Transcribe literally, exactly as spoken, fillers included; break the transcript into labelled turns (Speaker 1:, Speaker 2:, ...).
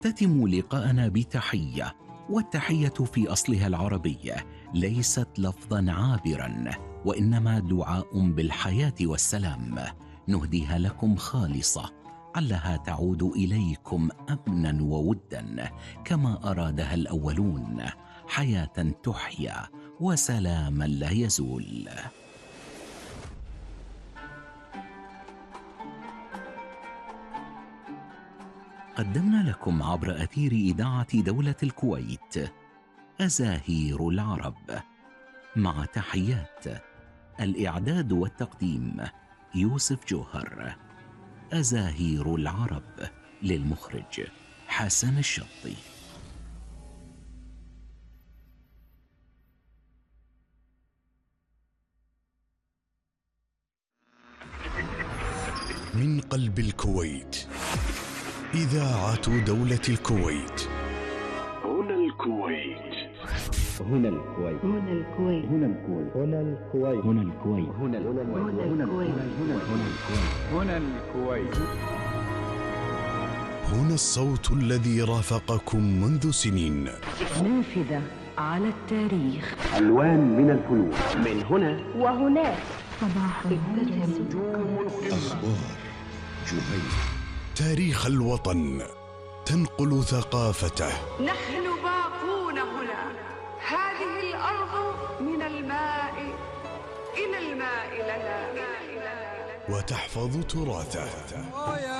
Speaker 1: نختتم لقاءنا بتحية، والتحية في أصلها العربي ليست لفظا عابرا، وإنما دعاء بالحياة والسلام، نهديها لكم خالصة علها تعود إليكم أمنا وودا كما أرادها الأولون، حياة تحيا وسلاما لا يزول. قدمنا لكم عبر أثير إذاعة دولة الكويت أزاهير العرب، مع تحيات الإعداد والتقديم يوسف جوهر. أزاهير العرب للمخرج حسن الشطي.
Speaker 2: من قلب الكويت، إذاعة دولة الكويت.
Speaker 3: هنا الكويت.
Speaker 4: هنا الكويت.
Speaker 5: هنا الكويت.
Speaker 4: هنا الكويت.
Speaker 5: هنا الكويت.
Speaker 4: هنا الكويت.
Speaker 5: هنا الكويت. هنا الكويت.
Speaker 4: هنا الكويت.
Speaker 2: هنا الصوت الذي رافقكم منذ سنين.
Speaker 5: نافذة على التاريخ.
Speaker 3: ألوان من الفنون. من هنا
Speaker 5: وهناك. صباح
Speaker 2: أخبار جهير. تاريخ الوطن تنقل ثقافته.
Speaker 6: نحن باقون هنا. هذه الأرض من الماء إلى الماء لنا.
Speaker 2: وتحفظ تراثه.